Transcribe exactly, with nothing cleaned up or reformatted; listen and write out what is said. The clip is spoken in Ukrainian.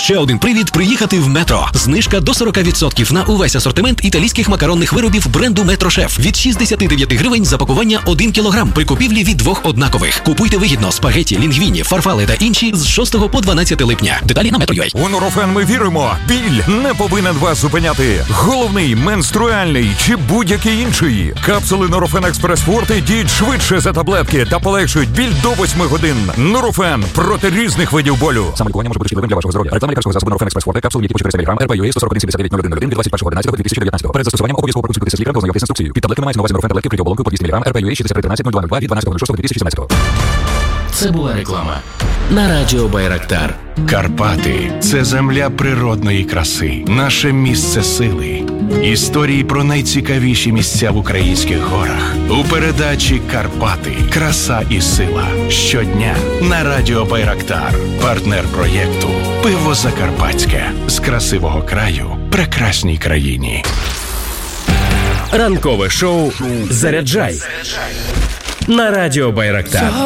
Ще один привід приїхати в Метро. Знижка до сорок відсотків на увесь асортимент італійських макаронних виробів бренду Метро Шеф. Від шістдесят дев'ять гривень за пакування один кілограм при купівлі від двох однакових. Купуйте вигідно спагеті, лінгвіні, фарфали та інші з шостого по дванадцяте липня. Деталі на Метро.ua. У Нурофен ми віримо. Біль не повинен вас зупиняти. Головний, менструальний чи будь-який інший. Капсули Нурофен Експрес Форте діють швидше за таблетки та полегшують біль до восьми годин. Нурофен проти різних видів болю. Саме лікування може бути шкідливим для вашого здоров'я. Реклама лікарського засобу Нурофен Експрес Форте, капсули, які по чотириста міліграм, ар пе ю ей сто сорок один сімдесят дев'ять нуль один нуль один від двадцять першого одинадцятого дві тисячі дев'ятнадцятого. Перед застосуванням обов'язково проконсультуйтеся з лікарем та ознайомтесь з інструкцією. Під таблетками мається на увазі Нурофен таблетки вкриті оболонкою по двісті міліграм, ар пе ю ей шістдесят три тринадцять нуль два нуль два від дванадцятого шостого дві тисячі сімнадцятого. Це була реклама на радіо Байрактар. Карпати – це земля природної краси, наше місце сили. Історії про найцікавіші місця в українських горах. У передачі «Карпати. Краса і сила». Щодня на радіо Байрактар. Партнер проєкту «Пиво Закарпатське». З красивого краю прекрасній країні. Ранкове шоу «Заряджай» на радіо Байрактар.